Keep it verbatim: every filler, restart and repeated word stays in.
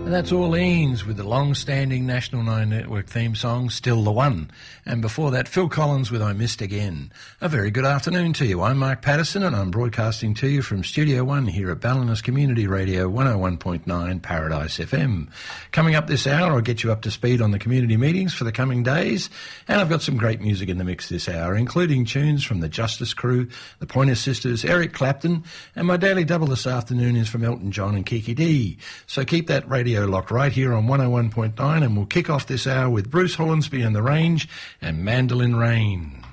And that's Orleans with the long-standing National Nine Network theme song, Still the One. And before that, Phil Collins with I Missed Again. A very good afternoon to you. I'm Mark Patterson and I'm broadcasting to you from Studio One here at Ballinus Community Radio one oh one point nine Paradise F M. Coming up this hour, I'll get you up to speed on the community meetings for the coming days. And I've got some great music in the mix this hour, including tunes from the Justice Crew, the Pointer Sisters, Eric Clapton, and my daily double this afternoon is from Elton John and Kiki D. So keep that radio locked right here on one oh one point nine, and we'll kick off this hour with Bruce Hornsby and the Range and Mandolin Rain.